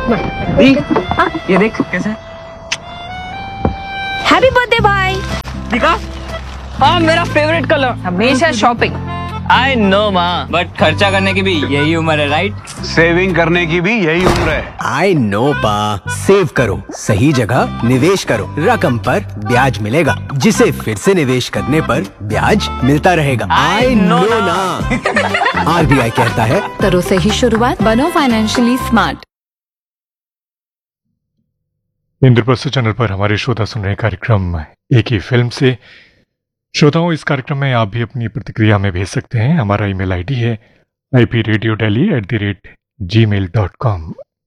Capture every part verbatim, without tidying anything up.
दी, ये देख कैसे। हैप्पी बर्थडे भाई। दिखा? हाँ मेरा फेवरेट कलर। हमेशा शॉपिंग। आई नो माँ, बट खर्चा करने की भी यही उम्र है, राइट? सेविंग करने की भी यही उम्र है। आई नो पा, सेव करो, सही जगह निवेश करो, रकम पर ब्याज मिलेगा, जिसे फिर से निवेश करने पर ब्याज मिलता रहेगा। आई नो ना। आरबीआई कहता है, करो सही शुरुआत, बनो फाइनेंशियली स्मार्ट। इंद्रप्रस्थ चैनल पर हमारे श्रोता सुन रहे कार्यक्रम एक ही फिल्म से। श्रोताओं, इस कार्यक्रम में आप भी अपनी प्रतिक्रिया में भेज सकते हैं। हमारा ईमेल आईडी है I P radio daily at the rate ji mail dot com.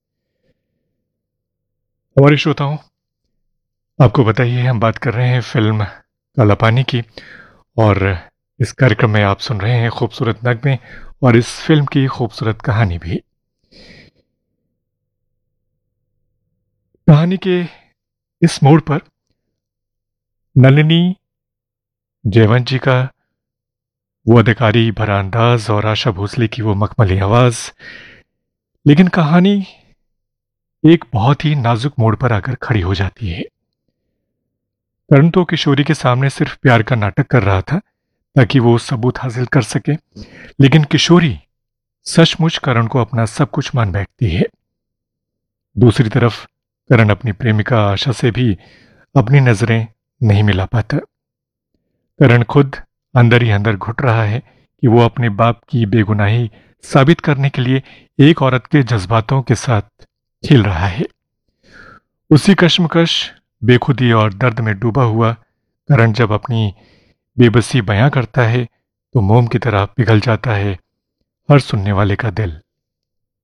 हमारे श्रोताओं, आपको बताइए, हम बात कर रहे हैं फिल्म काला पानी की, और इस कार्यक्रम में आप सुन रहे हैं खूबसूरत नगमे और इस फिल्म की खूबसूरत कहानी भी। कहानी के इस मोड़ पर नलिनी, जयवंत जी का वो अधिकारी भरा अंदाज और आशा भोसले की वो मखमली आवाज, लेकिन कहानी एक बहुत ही नाजुक मोड़ पर आकर खड़ी हो जाती है। करण तो किशोरी के सामने सिर्फ प्यार का नाटक कर रहा था ताकि वो सबूत हासिल कर सके, लेकिन किशोरी सचमुच करण को अपना सब कुछ मान बैठती है। दूसरी तरफ करण अपनी प्रेमिका आशा से भी अपनी नजरें नहीं मिला पाता। करण खुद अंदर ही अंदर घुट रहा है कि वो अपने बाप की बेगुनाही साबित करने के लिए एक औरत के जज्बातों के साथ खेल रहा है। उसी कश्मकश, बेखुदी और दर्द में डूबा हुआ करण जब अपनी बेबसी बयां करता है तो मोम की तरह पिघल जाता है हर सुनने वाले का दिल।